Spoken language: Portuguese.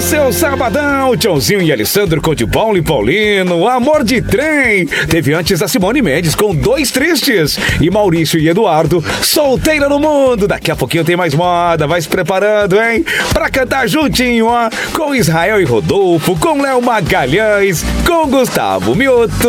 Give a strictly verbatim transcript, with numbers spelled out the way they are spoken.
seu sabadão, Tchãozinho e Alessandro com de Paulo e Paulino, Amor de Trem. Teve antes a Simone Mendes com Dois Tristes. E Maurício e Eduardo, Solteira no Mundo. Daqui a pouquinho tem mais moda, vai se preparando, hein? Pra cantar juntinho, ó, com Israel e Rodolfo, com Léo Magalhães, com Gustavo Mioto.